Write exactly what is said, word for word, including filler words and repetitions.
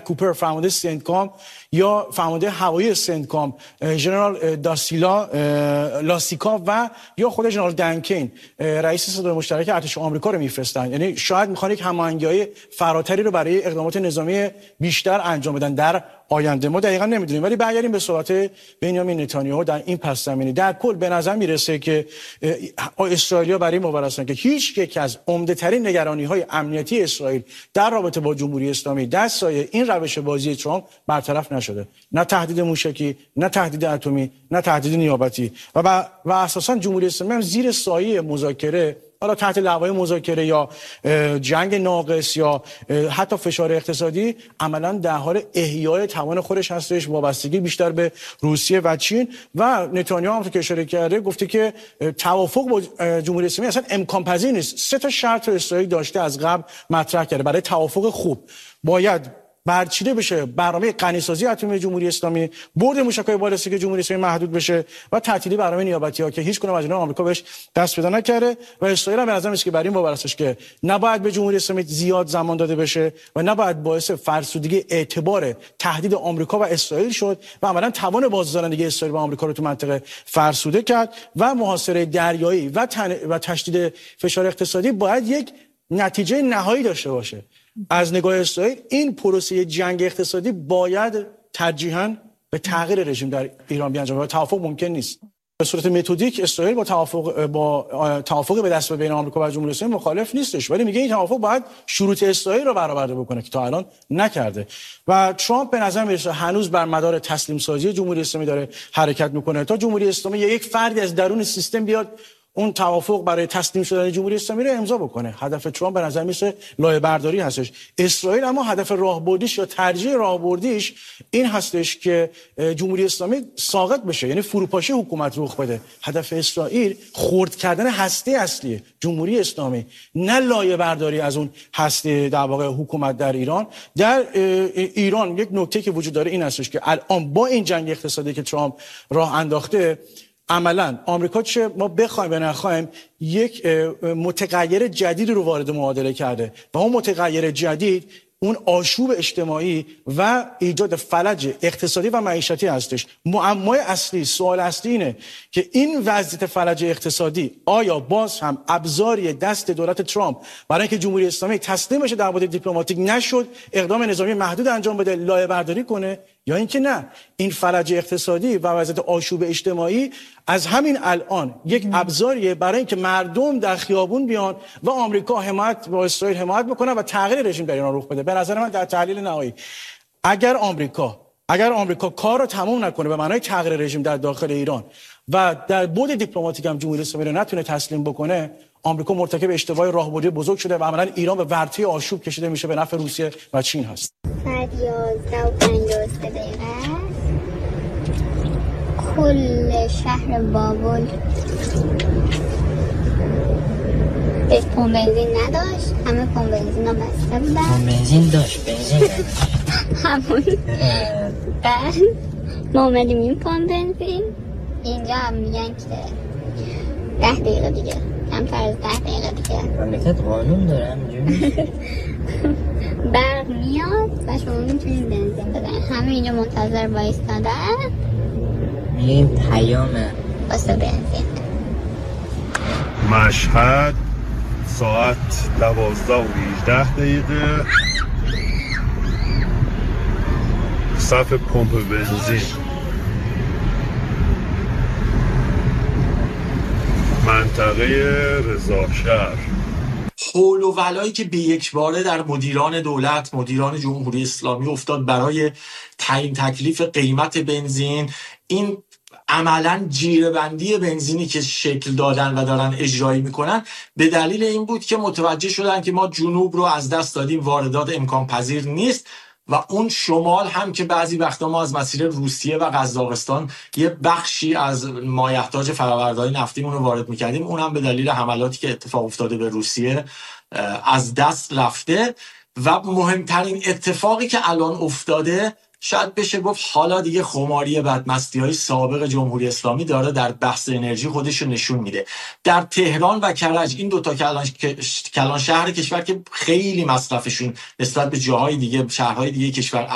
کوپر فرمانده سنتکام یا فرمانده هوایی سنتکام ژنرال داسیلا لاسیکا و یا خود ژنرال دنکین رئیس ستاد مشترک ارتش آمریکا رو میفرستن. یعنی شاید میخوان یک هماهنگی فراتری رو برای اقدامات نظامی بیشتر انجام بدن در آینده. ما دقیقاً نمیدونیم، ولی برگردیم به صحبت بنیامین نتانیاهو در این پس زمینه. در کل به نظر میرسه که اسرائیلیا برای مبارزه هستن که هیچ یک از عمده‌ترین نگرانی‌های امنیتی اسرائیل در رابطه با جمهوری اسلامی در سایه این روش بازی ترامپ برطرف نشده. نه تهدید موشکی، نه تهدید اتمی، نه تهدید نیابتی و و, و اساساً جمهوری اسلامی هم زیر سایه مذاکره، حالا تحت لوای مذاکره یا جنگ ناقص یا حتی فشار اقتصادی، عملا در حال احیای توان خودش هستش، وابستگی بیشتر به روسیه و چین. و نتانیاهو هم که اشاره کرده گفته که توافق با جمهوری اسلامی اصلا امکان پذیر نیست. سه تا شرط اسرائیل داشته از قبل مطرح کرده برای توافق خوب. باید برچیده بشه برنامه غنیسازی اتمی جمهوری اسلامی، برد موشک‌های بالستیک جمهوری اسلامی محدود بشه و تعطیلی برنامه نیابتی‌ها که هیچ کدوم از اینا آمریکا بهش دست پیدا نکرده. و اسرائیل هم به نظر میاد که برای این باور که نباید به جمهوری اسلامی زیاد زمان داده بشه و نباید باعث فرسودگی اعتبار تهدید آمریکا و اسرائیل شد و عملاً توان بازدارندگی اسرائیل و آمریکا رو تو منطقه فرسوده کرد. و محاصره دریایی و تن... و تشدید فشار اقتصادی باید یک نتیجه نهایی داشته باشه. از نگاه اسرائیل این پروسه جنگ اقتصادی باید ترجیحاً به تغییر رژیم در ایران بیانجامه و توافق ممکن نیست. به صورت متدیک اسرائیل با توافق با توافق به دست بین آمریکا و جمهوری اسلامی مخالف نیستش، ولی میگه این توافق باید شروط اسرائیل رو برآورده بکنه که تا الان نکرده. و ترامپ به نظر میرسه هنوز بر مدار تسلیم سازی جمهوری اسلامی داره حرکت میکنه تا جمهوری اسلامی یک فردی از درون سیستم بیاد اون توافق برای تسلیم شدن جمهوری اسلامی رو امضا بکنه. هدف ترامپ به نظر میسه لایه برداری هستش. اسرائیل اما هدف راهبردیش یا ترجیح راهبردیش این هستش که جمهوری اسلامی ساقط بشه، یعنی فروپاشی حکومت رخ بده. هدف اسرائیل خرد کردن هسته اصلی جمهوری اسلامی، نه لایه برداری از اون هسته در واقع حکومت در ایران. در ایران یک نکته که وجود داره این هستش که الان با این جنگ اقتصادی که ترامپ راه انداخته، عملاً آمریکا چه ما بخوایم یا نخوایم یک متغیر جدید رو وارد معادله کرده و اون متغیر جدید اون آشوب اجتماعی و ایجاد فلج اقتصادی و معیشتی هستش. معمای اصلی، سوال اصلی اینه که این وضعیت فلج اقتصادی آیا باز هم ابزاری دست دولت ترامپ برای اینکه جمهوری اسلامی تسلیم بشه در بعد دیپلماتیک نشد، اقدام نظامی محدود انجام بده، لایه برداری کنه، یا اینکه نه این فلج اقتصادی و وضعیت آشوب اجتماعی از همین الان یک ابزاریه برای اینکه مردم در خیابون بیان و آمریکا حمایت با اسرائیل حمایت بکنه و تغییر رژیم در ایران رخ بده. به نظر من در تحلیل نهایی اگر آمریکا اگر آمریکا کار رو تمام نکنه به معنای تغییر رژیم در داخل ایران و در بعد دیپلماتیک هم جمهوری اسلامی رو نتونه تسلیم بکنه، آمریکا مرتکب اشتباه راهبردی بزرگ شده و عملاً ایران به ورطه آشوب کشیده میشه به نفع روسیه و چین هست. ساعت یازده و پنجاه و سه دقیقه کل شهر بابل به پمپ بنزین نداشت، همه پمپ بنزین ها بسته بودن. پمپ بنزین داشت، بنزین نداشت. همون بعد ما اومدیم این پمپ بنزین، اینجا هم میگن که ده دقیقه دیگه، کمتر از ده دقیقه دیگه مملکت قانون داره همینجوری برق میاد و شما میتونید بنزین بدن. همه اینجا منتظر بایستادن، میگیم پیامه واسه بنزین. مشهد ساعت دوازده و هجده دقیقه، صف پمپ بنزین منطقه رضاشهر. حول و ولایی که به یک باره در مدیران دولت، مدیران جمهوری اسلامی افتاد برای تعیین تکلیف قیمت بنزین، این عملاً جیره‌بندی بنزینی که شکل دادن و دارن اجرایی میکنن به دلیل این بود که متوجه شدن که ما جنوب رو از دست دادیم، واردات امکان پذیر نیست و اون شمال هم که بعضی وقتا ما از مسیر روسیه و قزاقستان یه بخشی از مایحتاج فرآورده‌های نفتیمون رو وارد میکردیم، اون هم به دلیل حملاتی که اتفاق افتاده به روسیه از دست رفته. و مهمترین اتفاقی که الان افتاده، شاید بشه گفت حالا دیگه خماری بدمستی‌های سابق جمهوری اسلامی داره در بحث انرژی خودش رو نشون میده. در تهران و کرج، این دوتا کلان کلان شهر کشور که خیلی مصرفشون نسبت به جاهای دیگه، شهرهای دیگه کشور